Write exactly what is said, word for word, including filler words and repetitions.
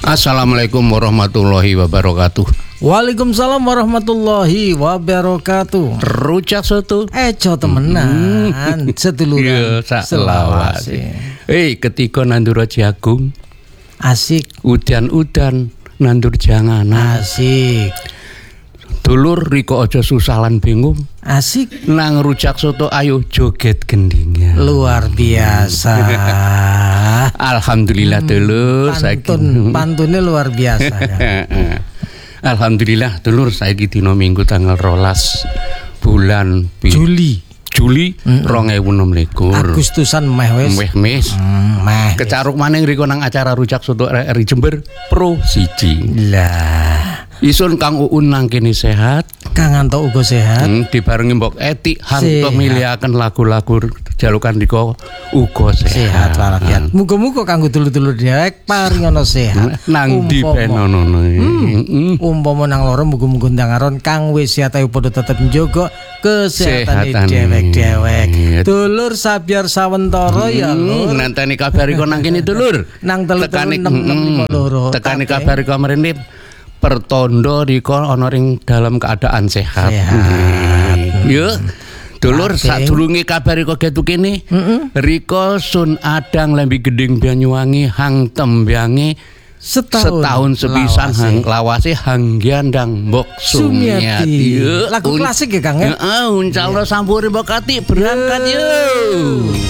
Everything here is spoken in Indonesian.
Assalamualaikum warahmatullahi wabarakatuh. Waalaikumsalam warahmatullahi wabarakatuh. Rujak soto Eco temenan hmm. Seduluran ya, selawase. Eh ketika nandur jagung asik, udan-udan nandur janganan asik. Dulur riko aja susah lan bingung, asik. Nang rujak soto ayo joget gendingnya. Luar biasa. Alhamdulillah dulur, hmm, pantun pantunnya luar biasa ya. Alhamdulillah dulur, saiki dina Minggu tanggal rolas bulan Juli Juli rong ewu enem likur. Agustusan meh wis. Meh mes. Hmm, meh. Kecaruk maning riko nang acara rujak soto R R I Jember Pro siji. Lah, isun Kang Uun nang kene sehat, Kang Anto uga sehat. Hmm, dibarengi Mbok Eti Hanto milihaken lagu-lagu jalukan diko uga sehat. Sehat walafiat. Muga-muga kanggo dulur-dulur dhewek paringono sehat. Nang di penono. Hmm. Umpama nang loro muga-muga ndangaron kang wis sehat ayo padha tetep njogo kesehatan dhewek-dhewek. Dulur sabyar sawentara ya lur. Nanteni kabar iko nang kene dulur. Nang telu enam enam lima loro. Tekani kabar iko mrene pertondo riko ana ring dalam keadaan sehat. Sehat. Yo. Dulur sadurunge kabar iko getu kene. Riko Sun Adang Lembi Geding Banyuwangi hang tembyange setahun, setahun sepisan hang lawase hang Gyandang Mbok Sumiati. Lagu klasik ya Kang ya. Heeh, insyaallah sampure Mbok Ati berangkat yo.